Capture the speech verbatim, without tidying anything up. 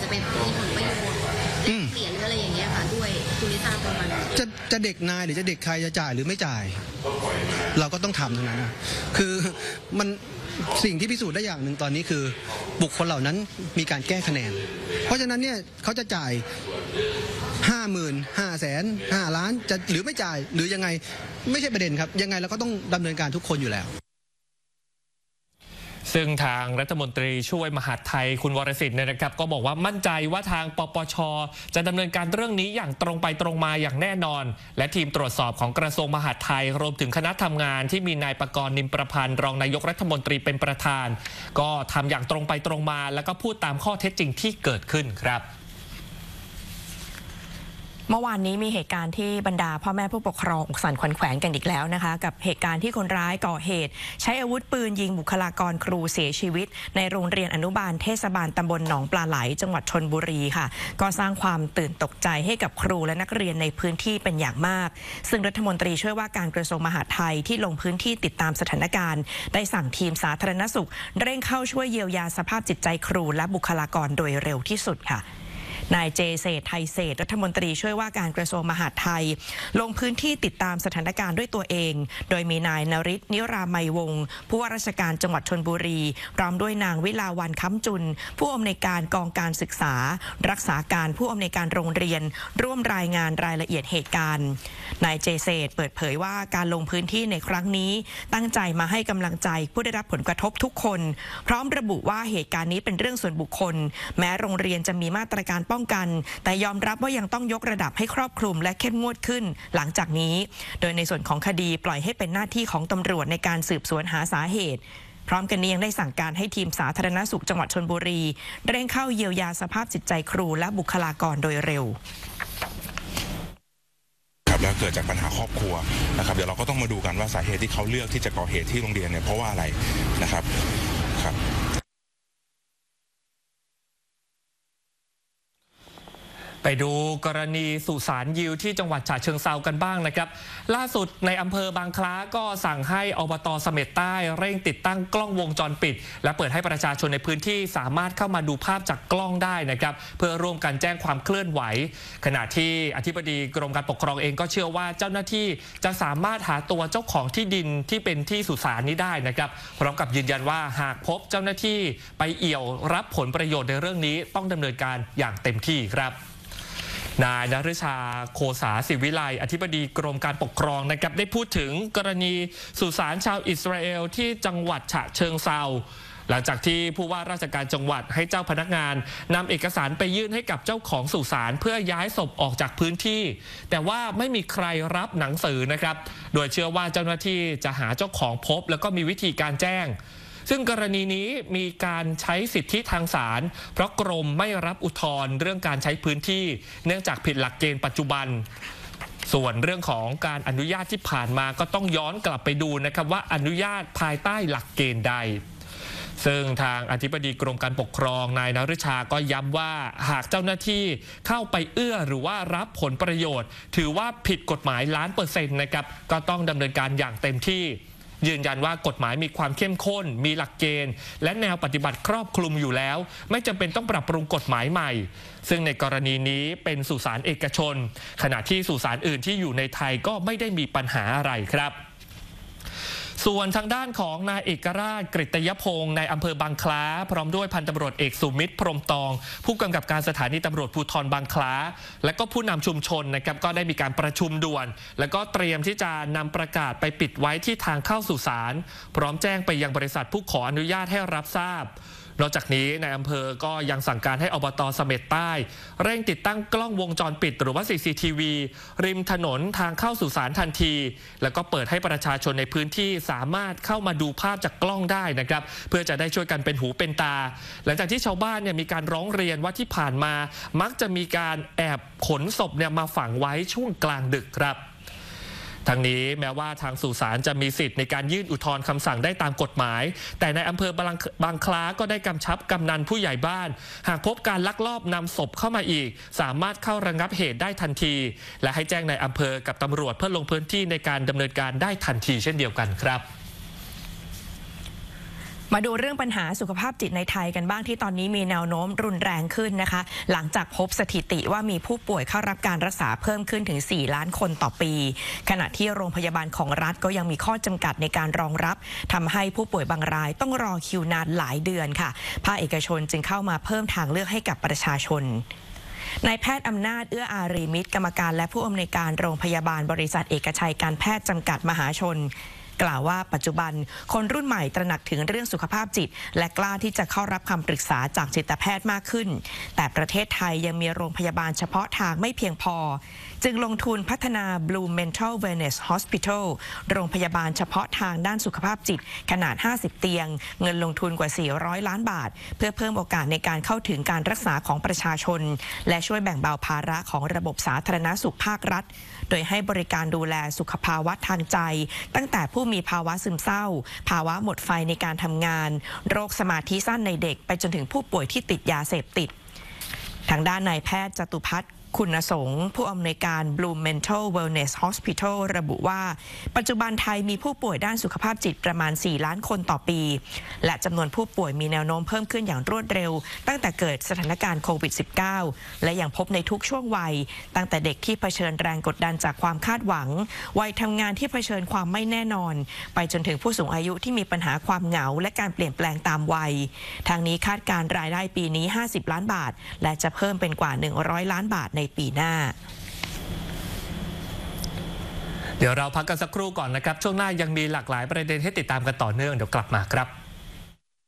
ไปมีผลประโยชน์เปลี่ยนหรืออะไรอย่างเงี้ยค่ะด้วยคุณลิซ่าประมาณจะจะเด็กนายหรือจะเด็กใครจะจ่ายหรือไม่จ่ายเราก็ต้องทำตรงนั้นนะคือมันสิ่งที่พิสูจน์ได้อย่างหนึ่งตอนนี้คือบุคคลเหล่านั้นมีการแก้คะแนนเพราะฉะนั้นเนี่ยเขาจะจ่ายห้าหมื่นห้าแสนห้าล้านจะหรือไม่จ่ายหรือยังไงไม่ใช่ประเด็นครับยังไงเราก็ต้องดำเนินการทุกคนอยู่แล้วซึ่งทางรัฐมนตรีช่วยมหาดไทยคุณวรสิทธิ์เนี่ยนะครับก็บอกว่ามั่นใจว่าทางปปช.จะดำเนินการเรื่องนี้อย่างตรงไปตรงมาอย่างแน่นอนและทีมตรวจสอบของกระทรวงมหาดไทยรวมถึงคณะทำงานที่มีนายปกรณ์นิมประพันธ์รองนายกรัฐมนตรีเป็นประธานก็ทำอย่างตรงไปตรงมาแล้วก็พูดตามข้อเท็จจริงที่เกิดขึ้นครับเมื่อวานนี้มีเหตุการณ์ที่บรรดาพ่อแม่ผู้ปกครองอกสั่นขวัญแขวนกันอีกแล้วนะคะกับเหตุการณ์ที่คนร้ายก่อเหตุใช้อาวุธปืนยิงบุคลากรครูเสียชีวิตในโรงเรียนอนุบาลเทศบาลตำบลหนองปลาไหลจังหวัดชลบุรีค่ะก็สร้างความตื่นตกใจให้กับครูและนักเรียนในพื้นที่เป็นอย่างมากซึ่งรัฐมนตรีช่วยว่าการกระทรวงมหาดไทยที่ลงพื้นที่ติดตามสถานการณ์ได้สั่งทีมสาธารณสุขเร่งเข้าช่วยเยียวยาสภาพจิตใจครูและบุคลากรโดยเร็วที่สุดค่ะนายเจเศรษฐ์ไทยเศรษฐ์รัฐมนตรีช่วยว่าการกระทรวงมหาดไทยลงพื้นที่ติดตามสถานการณ์ด้วยตัวเองโดยมีนายนฤทธิ์นิรามัยวงศ์ผู้ว่าราชการจังหวัดชลบุรีพร้อมด้วยนางวิลาวันค้ำจุนผู้อำนวยการกองการศึกษารักษาการผู้อำนวยการโรงเรียนร่วมรายงานรายละเอียดเหตุการณ์นายเจเศรษฐ์เปิดเผยว่าการลงพื้นที่ในครั้งนี้ตั้งใจมาให้กำลังใจผู้ได้รับผลกระทบทุกคนพร้อมระบุว่าเหตุการณ์นี้เป็นเรื่องส่วนบุคคลแม้โรงเรียนจะมีมาตรการป้องกันแต่ยอมรับว่ายังต้องยกระดับให้ครอบคลุมและเข้มงวดขึ้นหลังจากนี้โดยในส่วนของคดีปล่อยให้เป็นหน้าที่ของตำรวจในการสืบสวนหาสาเหตุพร้อมกันนี้ยังได้สั่งการให้ทีมสาธารณสุขจังหวัดชลบุรีเร่งเข้าเยียวยาสภาพจิตใจครูและบุคลากรโดยเร็วแล้วเกิดจากปัญหาครอบครัวนะครับเดี๋ยวเราก็ต้องมาดูกันว่าสาเหตุที่เขาเลือกที่จะก่อเหตุที่โรงเรียนเนี่ยเพราะว่าอะไรนะครับครับไปดูกรณีสุสานยิวที่จังหวัดฉะเชิงเทรากันบ้างนะครับล่าสุดในอำเภอบางคล้าก็สั่งให้อบต.เสม็ดใต้เร่งติดตั้งกล้องวงจรปิดและเปิดให้ประชาชนในพื้นที่สามารถเข้ามาดูภาพจากกล้องได้นะครับเพื่อร่วมกันแจ้งความเคลื่อนไหวขณะที่อธิบดีกรมการปกครองเองก็เชื่อว่าเจ้าหน้าที่จะสามารถหาตัวเจ้าของที่ดินที่เป็นที่สุสานนี้ได้นะครับพร้อมกับยืนยันว่าหากพบเจ้าหน้าที่ไปเอี่ยวรับผลประโยชน์ในเรื่องนี้ต้องดำเนินการอย่างเต็มที่ครับนายณฤชาโคสาศิวิไลอธิบดีกรมการปกครองนะครับได้พูดถึงกรณีสุสานชาวอิสราเอลที่จังหวัดฉะเชิงเทราหลังจากที่ผู้ว่าราชการจังหวัดให้เจ้าพนักงานนำเอกสารไปยื่นให้กับเจ้าของสุสานเพื่อย้ายศพออกจากพื้นที่แต่ว่าไม่มีใครรับหนังสือนะครับโดยเชื่อว่าเจ้าหน้าที่จะหาเจ้าของพบแล้วก็มีวิธีการแจ้งซึ่งกรณีนี้มีการใช้สิทธิทางศาลเพราะกรมไม่รับอุทธรณ์เรื่องการใช้พื้นที่เนื่องจากผิดหลักเกณฑ์ปัจจุบันส่วนเรื่องของการอนุญาตที่ผ่านมาก็ต้องย้อนกลับไปดูนะครับว่าอนุญาตภายใต้หลักเกณฑ์ใดซึ่งทางอธิบดีกรมการปกครองนายณฤชาก็ย้ำว่าหากเจ้าหน้าที่เข้าไปเอื้อหรือว่ารับผลประโยชน์ถือว่าผิดกฎหมายล้านเปอร์เซ็นต์นะครับก็ต้องดำเนินการอย่างเต็มที่ยืนยันว่ากฎหมายมีความเข้มข้นมีหลักเกณฑ์และแนวปฏิบัติครอบคลุมอยู่แล้วไม่จำเป็นต้องปรับปรุงกฎหมายใหม่ซึ่งในกรณีนี้เป็นสุสานเอกชนขณะที่สุสานอื่นที่อยู่ในไทยก็ไม่ได้มีปัญหาอะไรครับส่วนทางด้านของนายเอกราชกฤตยพงศ์ในอำเภอบางคล้าพร้อมด้วยพันตำรวจเอกสุมิตรพรหมตองผู้กำกับการสถานีตำรวจภูธรบางคล้าและก็ผู้นำชุมชนนะครับก็ได้มีการประชุมด่วนและก็เตรียมที่จะนำประกาศไปปิดไว้ที่ทางเข้าสุสานพร้อมแจ้งไปยังบริษัทผู้ขออนุญาตให้รับทราบนอกจากนี้ในอำเภอก็ยังสั่งการให้อบต.เสม็ดใต้เร่งติดตั้งกล้องวงจรปิดหรือว่า ซี ซี ที วี ริมถนนทางเข้าสุสานทันทีแล้วก็เปิดให้ประชาชนในพื้นที่สามารถเข้ามาดูภาพจากกล้องได้นะครับเพื่อจะได้ช่วยกันเป็นหูเป็นตาหลังจากที่ชาวบ้านเนี่ยมีการร้องเรียนว่าที่ผ่านมามักจะมีการแอบขนศพเนี่ยมาฝังไว้ช่วงกลางดึกครับทั้งนี้แม้ว่าทางสุสานจะมีสิทธิ์ในการยื่นอุทธรณ์คำสั่งได้ตามกฎหมายแต่ในอำเภอบางคล้าก็ได้กำชับกำนันผู้ใหญ่บ้านหากพบการลักลอบนำศพเข้ามาอีกสามารถเข้าระงับเหตุได้ทันทีและให้แจ้งในอำเภอกับตำรวจเพื่อลงพื้นที่ในการดำเนินการได้ทันทีเช่นเดียวกันครับมาดูเรื่องปัญหาสุขภาพจิตในไทยกันบ้างที่ตอนนี้มีแนวโน้มรุนแรงขึ้นนะคะหลังจากพบสถิติว่ามีผู้ป่วยเข้ารับการรักษาเพิ่มขึ้นถึงสี่ล้านคนต่อปีขณะที่โรงพยาบาลของรัฐก็ยังมีข้อจำกัดในการรองรับทำให้ผู้ป่วยบางรายต้องรอคิวนานหลายเดือนค่ะภาคเอกชนจึงเข้ามาเพิ่มทางเลือกให้กับประชาชนนายแพทย์อำนาจเอื้ออารีมิตรกรรมการและผู้อำนวยการโรงพยาบาลบริษัทเอกชัยการแพทย์จำกัดมหาชนกล่าวว่าปัจจุบันคนรุ่นใหม่ตระหนักถึงเรื่องสุขภาพจิตและกล้าที่จะเข้ารับคำปรึกษาจากจิตแพทย์มากขึ้นแต่ประเทศไทยยังมีโรงพยาบาลเฉพาะทางไม่เพียงพอจึงลงทุนพัฒนา Blue Mental Wellness Hospital โรงพยาบาลเฉพาะทางด้านสุขภาพจิตขนาดห้าสิบเตียงเงินลงทุนกว่าสี่ร้อยล้านบาทเพื่อเพิ่มโอกาสในการเข้าถึงการรักษาของประชาชนและช่วยแบ่งเบาภาระของระบบสาธารณสุขภาครัฐโดยให้บริการดูแลสุขภาวะทางใจตั้งแต่ผู้มีภาวะซึมเศร้าภาวะหมดไฟในการทำงานโรคสมาธิสั้นในเด็กไปจนถึงผู้ป่วยที่ติดยาเสพติดทางด้านนายแพทย์จตุพัฒน์คุณสงฆ์ผู้อำนวยการ Blue Mental Wellness Hospital ระบุว่าปัจจุบันไทยมีผู้ป่วยด้านสุขภาพจิตประมาณสี่ล้านคนต่อปีและจำนวนผู้ป่วยมีแนวโน้มเพิ่มขึ้นอย่างรวดเร็วตั้งแต่เกิดสถานการณ์โควิด สิบเก้า และยังพบในทุกช่วงวัยตั้งแต่เด็กที่เผชิญแรงกดดันจากความคาดหวังวัยทำงานที่เผชิญความไม่แน่นอนไปจนถึงผู้สูงอายุที่มีปัญหาความเหงาและการเปลี่ยนแปลงตามวัยทางนี้คาดการรายได้ปีนี้ห้าสิบล้านบาทและจะเพิ่มเป็นกว่าหนึ่งร้อยล้านบาทในปีหน้าเดี๋ยวเราพักกันสักครู่ก่อนนะครับช่วงหน้ายังมีหลากหลายประเด็นให้ติดตามกันต่อเนื่องเดี๋ยวกลับมาครับ